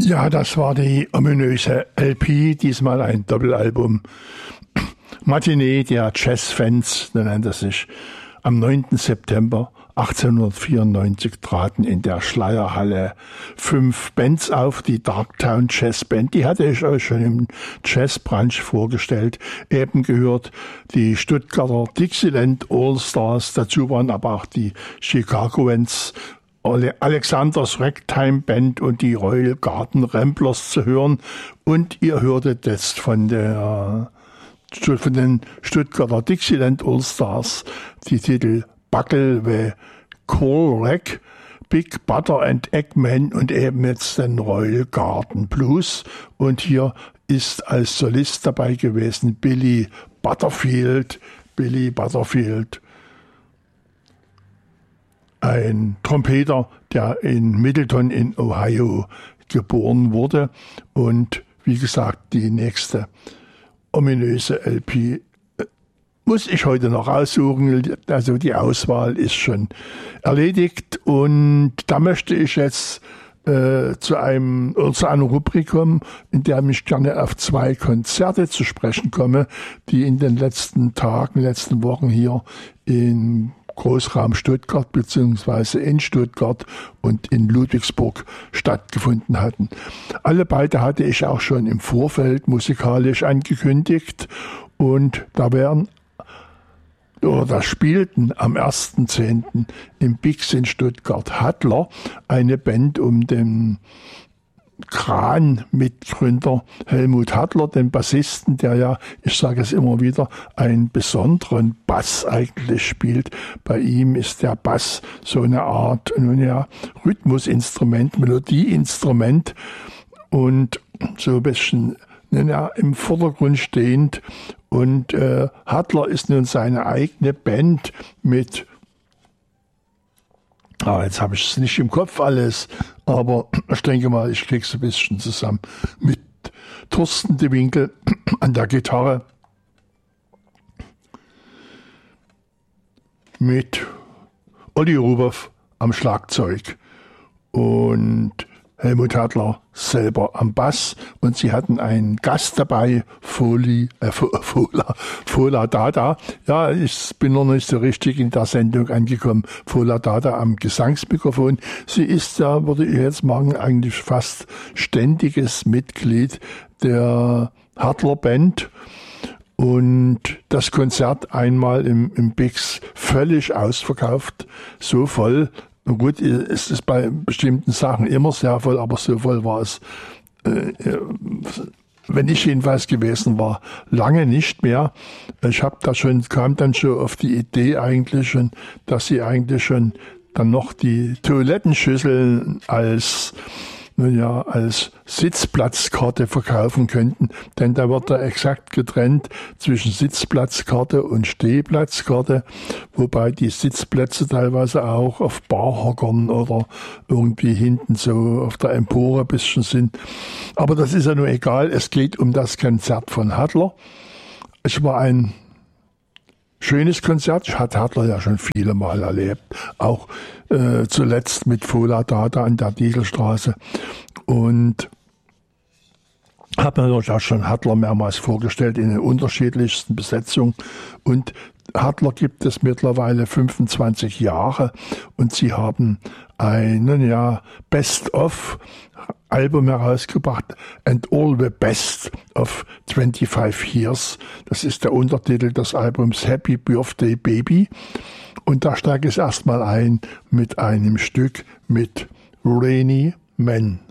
Ja, das war die ominöse LP, diesmal ein Doppelalbum. Matinee der Jazzfans, so nennt es sich. Am 9. September 1894 traten in der Schleierhalle 5 Bands auf, die Darktown Jazz Band. Die hatte ich euch schon im Jazzbrunch vorgestellt. Eben gehört die Stuttgarter Dixieland All-Stars, dazu waren aber auch die Chicagoans, Alexanders Ragtime Band und die Royal Garden Ramblers zu hören. Und ihr hörtet jetzt von den Stuttgarter Dixieland All-Stars die Titel Buckle the Coal Rack, Big Butter and Eggman und eben jetzt den Royal Garden Blues. Und hier ist als Solist dabei gewesen Billy Butterfield, ein Trompeter, der in Middleton in Ohio geboren wurde. Und wie gesagt, die nächste ominöse LP muss ich heute noch aussuchen. Also die Auswahl ist schon erledigt. Und da möchte ich jetzt zu einer Rubrik kommen, in der ich gerne auf 2 Konzerte zu sprechen komme, die in den letzten Wochen hier in Großraum Stuttgart beziehungsweise in Stuttgart und in Ludwigsburg stattgefunden hatten. Alle beide hatte ich auch schon im Vorfeld musikalisch angekündigt und da spielten am 1.10. im Bix in Stuttgart Hattler, eine Band um den Kran-Mitgründer Helmut Hattler, den Bassisten, der ja, ich sage es immer wieder, einen besonderen Bass eigentlich spielt. Bei ihm ist der Bass so eine Art, Rhythmusinstrument, Melodieinstrument und so ein bisschen im Vordergrund stehend. Und Hattler ist nun seine eigene Band mit, jetzt habe ich es nicht im Kopf alles, aber ich denke mal, ich kriege es ein bisschen zusammen, mit Thorsten de Winkel an der Gitarre, mit Olli Ruboff am Schlagzeug und Helmut Hattler selber am Bass, und sie hatten einen Gast dabei, Fola Dada. Ja, ich bin noch nicht so richtig in der Sendung angekommen. Fola Dada am Gesangsmikrofon. Sie ist ja, würde ich jetzt sagen, eigentlich fast ständiges Mitglied der Hattler Band. Und das Konzert einmal im Bix völlig ausverkauft, so voll. Gut, es ist bei bestimmten Sachen immer sehr voll, aber so voll war es, wenn ich jedenfalls gewesen war, lange nicht mehr. Ich kam dann schon auf die Idee eigentlich schon, dass sie eigentlich schon dann noch die Toilettenschüsseln als Sitzplatzkarte verkaufen könnten, denn da wird da exakt getrennt zwischen Sitzplatzkarte und Stehplatzkarte, wobei die Sitzplätze teilweise auch auf Barhockern oder irgendwie hinten so auf der Empore ein bisschen sind. Aber das ist ja nur egal, es geht um das Konzert von Hattler. Es war ein schönes Konzert. Ich hatte Hattler ja schon viele Mal erlebt, auch zuletzt mit Fola Dada an der Dieselstraße, und habe mir natürlich auch schon Hattler mehrmals vorgestellt in den unterschiedlichsten Besetzungen. Und Hattler gibt es mittlerweile 25 Jahre und sie haben ein Best-of-Album herausgebracht, And All the Best of 25 Years. Das ist der Untertitel des Albums Happy Birthday Baby. Und da steige ich erstmal ein mit einem Stück mit Rainy Men.